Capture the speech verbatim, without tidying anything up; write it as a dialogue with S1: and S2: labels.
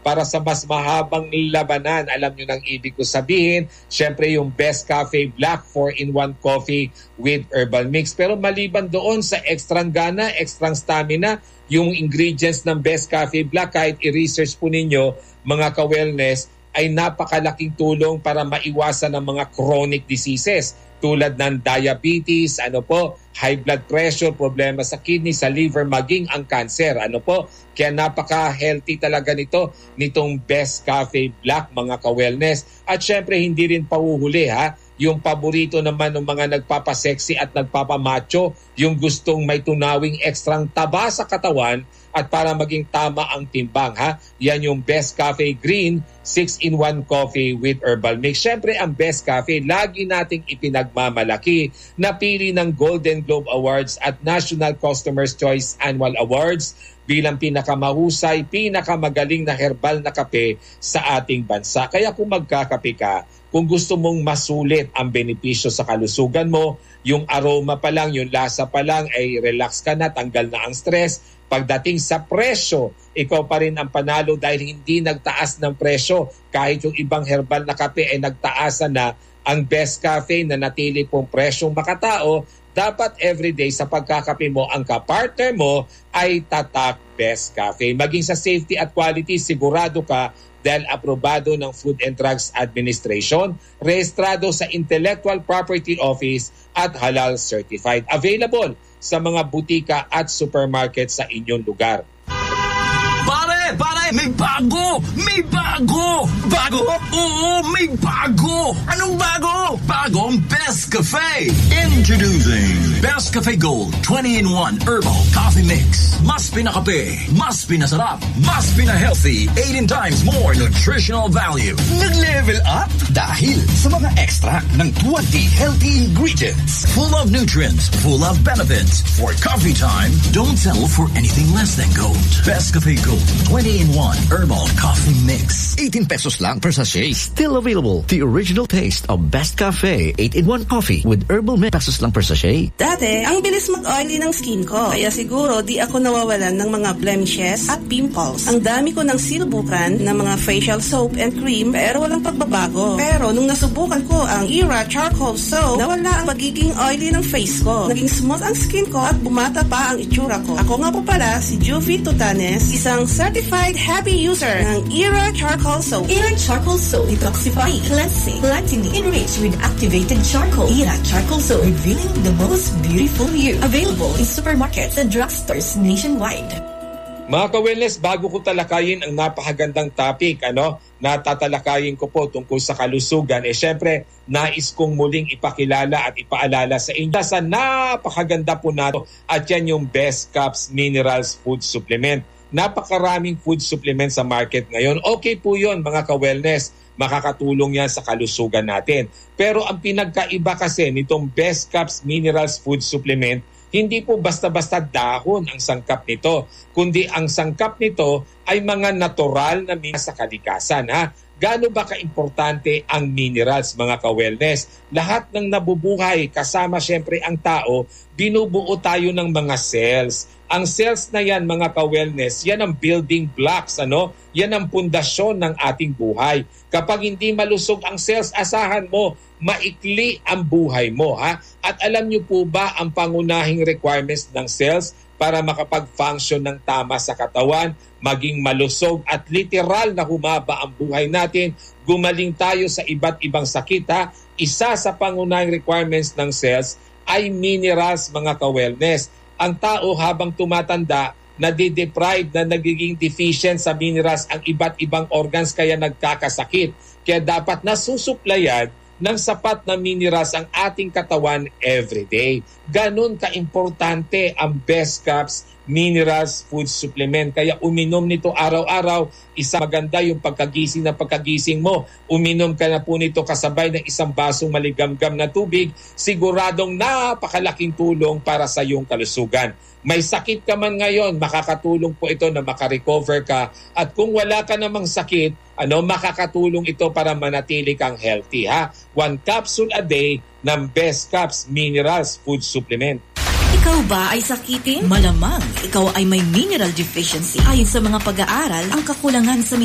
S1: para sa mas mahabang labanan. Alam nyo nang ibig ko sabihin, syempre yung Best Cafe Black four in one coffee with herbal mix. Pero maliban doon sa extrang gana, extrang stamina, yung ingredients ng Best Cafe Black, kahit i-research po ninyo mga ka-wellness, ay napakalaking tulong para maiwasan ng mga chronic diseases tulad ng diabetes, ano po, high blood pressure, problema sa kidney, sa liver, maging ang cancer. Ano po? Kaya napaka-healthy talaga nito, nitong Best Cafe Black, mga ka-wellness. At syempre, hindi rin pauhuli, ha? Yung paborito naman ng mga nagpapasexy at nagpapamacho, yung gustong may tunawing ekstrang taba sa katawan at para maging tama ang timbang, ha? Yan yung Best Cafe Green six in one coffee with herbal mix. Syempre, ang Best Cafe, lagi nating ipinagmamalaki, napili ng Golden Globe Awards at National Customer's Choice Annual Awards bilang pinakamahusay, pinakamagaling na herbal na kape sa ating bansa. Kaya kung magkakape ka, kung gusto mong masulit ang benepisyo sa kalusugan mo, yung aroma pa lang, yung lasa pa lang, ay relax ka na, tanggal na ang stress. Pagdating sa presyo, ikaw pa rin ang panalo dahil hindi nagtaas ng presyo. Kahit yung ibang herbal na kape ay nagtaasan na, ang Best Cafe na natili pong presyong makatao, dapat everyday sa pagkakape mo, ang kapartner mo ay Tatak Best Cafe. Maging sa safety at quality, sigurado ka dahil aprobado ng Food and Drugs Administration, rehistrado sa Intellectual Property Office at halal certified. Available sa mga butika at supermarket sa inyong lugar.
S2: Pare! Pare! May bago! May bago! Bago? Oo! May bago! Anong bago? Bagong Best Cafe! Introducing Best Cafe Gold twenty in one Herbal Coffee Mix. Mas pinakape, mas pinasarap, mas pina-healthy, eighteen times more nutritional value. Nag-level up dahil sa mga extract ng twenty healthy ingredients. Full of nutrients, full of benefits. For coffee time, don't settle for anything less than gold. Best Cafe Gold twenty in one Herbal Coffee Mix.
S3: eighteen pesos lang per sachet. Still available. The original taste of Best Cafe eight in one coffee with herbal mix. Pesos lang per sachet.
S4: Dati, ang bilis mag-oily ng skin ko. Kaya siguro di ako nawawalan ng mga blemishes at pimples. Ang dami ko ng sinubukan ng mga facial soap and cream pero walang pagbabago. Pero nung nasubukan ko ang Era Charcoal Soap, nawala ang pagiging oily ng face ko. Naging smooth ang skin ko at bumata pa ang itsura ko. Ako nga po pala si Juvie Tutanes, isang certified happy user ng Era Charcoal Soap.
S5: Era Charcoal Soap, detoxifying, cleansing, platinum, enriched with activated charcoal. Era Charcoal Soap, revealing the most beautiful you. Available in supermarkets and drugstores nationwide.
S1: Mga ka-wellness, bago ko talakayin ang napakagandang topic, ano, natatalakayin ko po tungkol sa kalusugan, eh syempre, nais kong muling ipakilala at ipaalala sa inyo sa napakaganda po nato at yan yung Best Cups Minerals Food Supplement. Napakaraming food supplement sa market ngayon. Okay po yun, mga ka-wellness. Makakatulong yan sa kalusugan natin. Pero ang pinagkaiba kasi nitong Best Cups Minerals Food Supplement, hindi po basta-basta dahon ang sangkap nito, kundi ang sangkap nito ay mga natural na minerals sa kalikasan. Ha? Gaano ba kaimportante ang minerals, mga ka-wellness? Lahat ng nabubuhay, kasama syempre ang tao, binubuo tayo ng mga cells. Ang cells na yan, mga ka-wellness, yan ang building blocks, ano? Yan ang pundasyon ng ating buhay. Kapag hindi malusog ang cells, asahan mo, maikli ang buhay mo, ha? At alam niyo po ba ang pangunahing requirements ng cells para makapag-function ng tama sa katawan, maging malusog at literal na humaba ang buhay natin, gumaling tayo sa iba't ibang sakit, ha? Isa sa pangunahing requirements ng cells ay minerals, mga ka-wellness. Ang tao habang tumatanda, nade-deprive na nagiging deficient sa minerals ang iba't ibang organs kaya nagkakasakit. Kaya dapat nasusuplayan ng sapat na minerals ang ating katawan everyday. Ganon ka-importante ang Best Cups Minerals Food Supplement. Kaya uminom nito araw-araw. Isa maganda yung pagkagising na pagkagising mo. Uminom ka na po nito kasabay ng isang basong maligamgam na tubig. Siguradong napakalaking tulong para sa iyong kalusugan. May sakit ka man ngayon, makakatulong po ito na makarecover ka. At kung wala ka namang sakit, ano, makakatulong ito para manatili kang healthy, ha? One capsule a day ng Best Cups Minerals Food Supplement.
S5: Ikaw ba ay sakitin? Malamang ikaw ay may mineral deficiency. Ayon sa mga pag-aaral, ang kakulangan sa